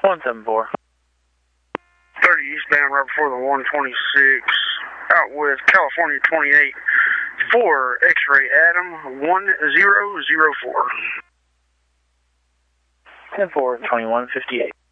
174. 30 eastbound right before the 126, out with California 28 for X-Ray Adam 1004. 10-4, 2158.